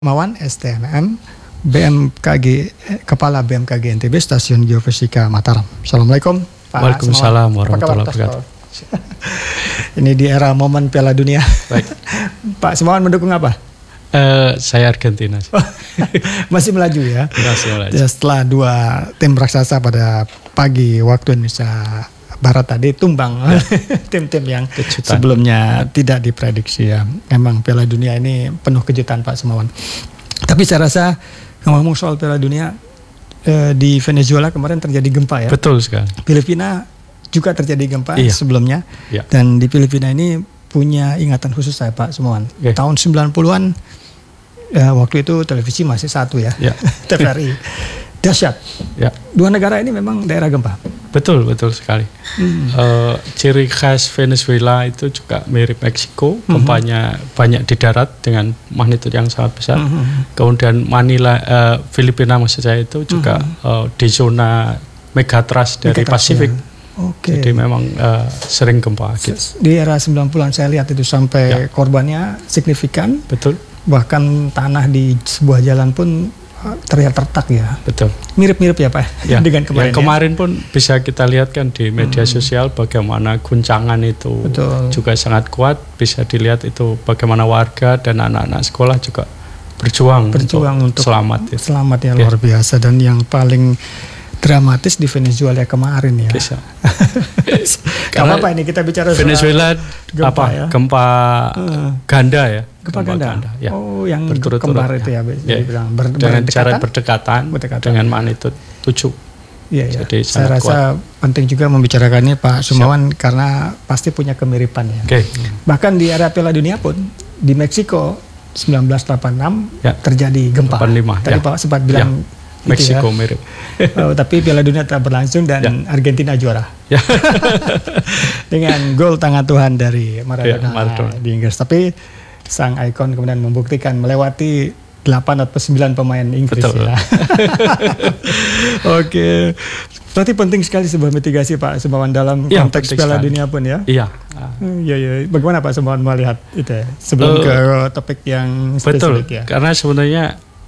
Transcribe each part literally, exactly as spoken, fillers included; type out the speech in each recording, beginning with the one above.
Mawan S T M M B M K G Kepala B M K G N T B Stasiun Geofisika Mataram. Assalamualaikum Pak. Waalaikumsalam warahmatullahi wabarakatuh. Ini di era momen Piala Dunia. Baik. Pak Semawan mendukung apa? Uh, saya Argentina. Masih melaju ya? Masih melaju. Ya, setelah dua tim raksasa pada pagi waktu Indonesia Barat tadi tumbang ya. Tim-tim yang kejutan. Sebelumnya tidak diprediksi ya. Memang Piala Dunia ini penuh kejutan Pak Semawan. Tapi saya rasa ngomong soal Piala Dunia eh, di Venezuela kemarin terjadi gempa ya. Betul sekali. Filipina juga terjadi gempa iya. sebelumnya. Iya. Dan di Filipina ini punya ingatan khusus saya Pak Semawan. Okay. Tahun sembilan puluhan ya, waktu itu televisi masih satu ya. Ya. T V R I. Dahsyat. Ya. Dua negara ini memang daerah gempa. Betul, betul sekali. Hmm. Uh, ciri khas Venezuela itu juga mirip Meksiko, gempanya hmm. banyak di darat dengan magnitudo yang sangat besar. Hmm. Kemudian Manila, uh, Filipina maksud saya itu juga hmm. uh, di zona megatrust dari megatrust, Pasifik. Ya. Okay. Jadi memang uh, sering gempa. Gitu. Di era sembilan puluhan saya lihat itu sampai ya. korbannya signifikan. Betul. Bahkan tanah di sebuah jalan pun terlihat retak ya. Betul. Mirip-mirip ya Pak ya. dengan kemarin. Ya, kemarin ya. pun bisa kita lihat kan di media hmm. sosial bagaimana guncangan itu Betul. juga sangat kuat. Bisa dilihat itu bagaimana warga dan anak-anak sekolah juga berjuang, berjuang untuk, untuk selamat. Ya. Selamat ya, ya luar biasa. Dan yang paling dramatis di Venezuela kemarin ya. Bisa. Karena apa ini kita bicara Venezuela gempa apa? Ya? Gempa uh. ganda ya. Gempa, gempa ganda. ganda ya. Oh, yang kembar itu ya, ya. Bilang ber, dengan cara berdekatan, berdekatan dengan magnitudo tujuh. Iya, ya. Jadi saya rasa kuat. Penting juga membicarakannya Pak Semawan karena pasti punya kemiripan ya. Okay. Bahkan di era Piala Dunia pun di Meksiko sembilan belas delapan puluh enam ya. terjadi gempa. delapan puluh lima, Tadi ya. Pak sempat bilang ya. Meksiko ya. mirip. Oh, tapi Piala Dunia tetap berlangsung dan ya. Argentina juara. Ya. Dengan gol tangan Tuhan dari Maradona, ya, Maradona di Inggris. Tapi sang ikon kemudian membuktikan melewati delapan atau sembilan pemain Inggris. Betul. Ya. Oke. Berarti penting sekali sebuah mitigasi Pak Semawan dalam ya, konteks Piala sekali. Dunia pun ya. Iya. Iya, iya. Bagaimana Pak Semawan melihat itu ya? Sebelum uh, ke topik yang spesifik betul. ya. Karena sebenarnya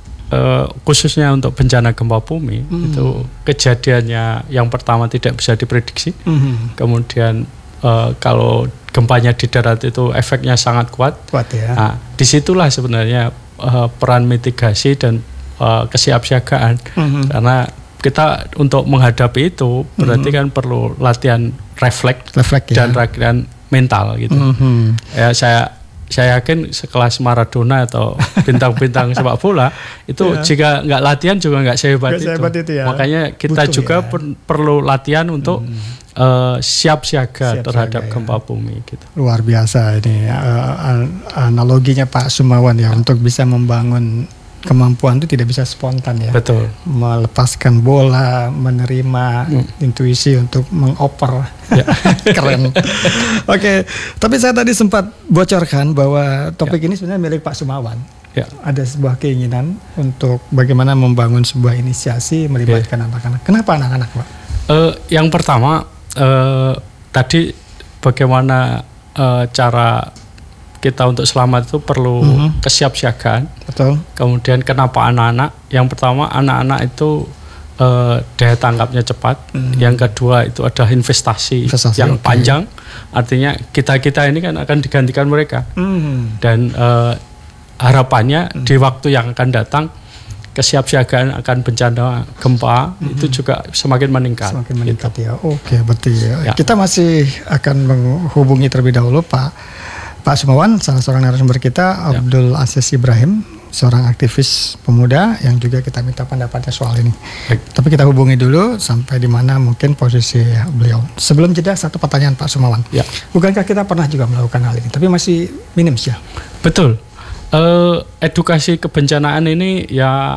Uh, khususnya untuk bencana gempa bumi mm. itu kejadiannya yang pertama tidak bisa diprediksi, mm. kemudian uh, kalau gempanya di darat itu efeknya sangat kuat. Kuat ya. Nah, disitulah sebenarnya uh, peran mitigasi dan uh, kesiapsiagaan, mm-hmm. karena kita untuk menghadapi itu berarti mm-hmm. kan perlu latihan refleks, refleks dan ya. latihan mental gitu. Mm-hmm. Ya saya Saya yakin sekelas Maradona atau bintang-bintang sepak bola itu ya. Jika nggak latihan juga nggak sehebat, itu. itu ya. Makanya kita Butuh juga ya. per- perlu latihan untuk hmm. uh, siap siaga siap terhadap siaga, gempa ya. bumi. Gitu. Luar biasa ini uh, analoginya Pak Semawan ya, ya untuk bisa membangun kemampuan itu tidak bisa spontan ya. Betul. Melepaskan bola, menerima hmm. intuisi untuk mengoper. Ya. Keren. Oke, okay. Tapi saya tadi sempat bocorkan bahwa topik ya. ini sebenarnya milik Pak Semawan. Ya. Ada sebuah keinginan untuk bagaimana membangun sebuah inisiasi melibatkan ya. anak-anak. Kenapa anak-anak, Pak? Uh, yang pertama uh, tadi bagaimana uh, cara kita untuk selamat itu perlu mm-hmm. kesiapsiagaan. Betul. Kemudian kenapa anak-anak? Yang pertama anak-anak itu uh, daya tangkapnya cepat. Mm-hmm. Yang kedua itu adalah investasi, investasi yang okay. panjang. Artinya kita-kita ini kan akan digantikan mereka. Mm-hmm. Dan uh, harapannya mm-hmm. di waktu yang akan datang kesiapsiagaan akan bencana gempa mm-hmm. itu juga semakin meningkat. Semakin meningkat gitu. Ya. Oke, berarti ya. Ya. Kita masih akan menghubungi terlebih dahulu Pak Pak Semawan, salah seorang narasumber kita, ya. Abdul Aziz Ibrahim, seorang aktivis pemuda yang juga kita minta pendapatnya soal ini. Baik. Tapi kita hubungi dulu sampai di mana mungkin posisi beliau. Sebelum jeda, satu pertanyaan Pak Semawan. Ya. Bukankah kita pernah juga melakukan hal ini, tapi masih minim sih ya? Betul. Uh, edukasi kebencanaan ini ya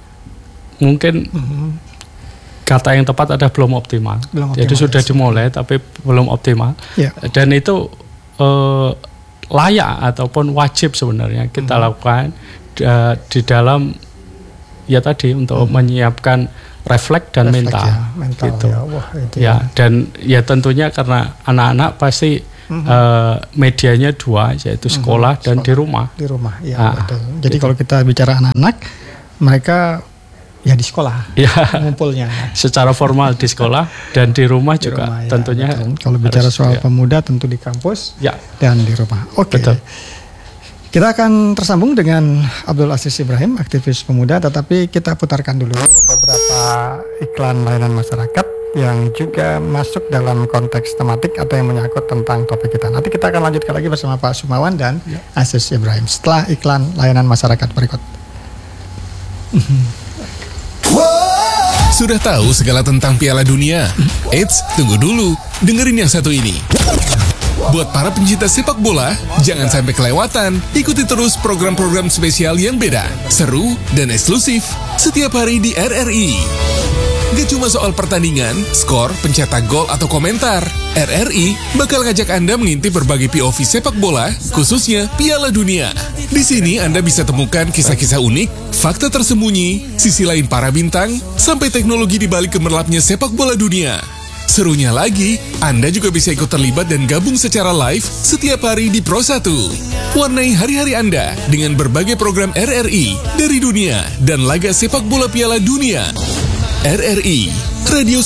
mungkin mm-hmm. kata yang tepat ada belum optimal. Belum optimal. Jadi sudah dimulai tapi belum optimal. Ya. Dan itu uh, layak ataupun wajib sebenarnya kita hmm. lakukan uh, di dalam ya tadi untuk hmm. menyiapkan refleks dan refleks mental, ya, mental gitu. Ya, wah, itu ya, ya dan ya tentunya karena anak-anak pasti Mm-hmm. uh, medianya dua, yaitu sekolah mm-hmm. dan sekolah. di rumah. Di rumah, ya nah, betul. Jadi gitu. kalau kita bicara anak-anak, mereka ya di sekolah, ya, ngumpulnya. Secara formal di sekolah dan di rumah di juga, rumah, ya, tentunya. Betul. Kalau bicara harus, soal ya. pemuda, tentu di kampus ya. dan di rumah. Oke. Okay. Kita akan tersambung dengan Abdul Aziz Ibrahim, aktivis pemuda, tetapi kita putarkan dulu beberapa iklan layanan masyarakat yang juga masuk dalam konteks tematik atau yang menyangkut tentang topik kita. Nanti kita akan lanjutkan lagi bersama Pak Sumawan dan ya. Aziz Ibrahim setelah iklan layanan masyarakat berikut. Sudah tahu segala tentang Piala Dunia? Eits, tunggu dulu, dengerin yang satu ini. Buat para pencinta sepak bola, jangan sampai kelewatan. Ikuti terus program-program spesial yang beda, seru, dan eksklusif setiap hari di R R I. Gak cuma soal pertandingan, skor, pencetak gol, atau komentar. R R I bakal ngajak Anda mengintip berbagai P O V sepak bola, khususnya Piala Dunia. Di sini Anda bisa temukan kisah-kisah unik, fakta tersembunyi, sisi lain para bintang, sampai teknologi di balik gemerlapnya sepak bola dunia. Serunya lagi, Anda juga bisa ikut terlibat dan gabung secara live setiap hari di Pro satu. Warnai hari-hari Anda dengan berbagai program R R I dari dunia dan laga sepak bola Piala Dunia. R R I, Radio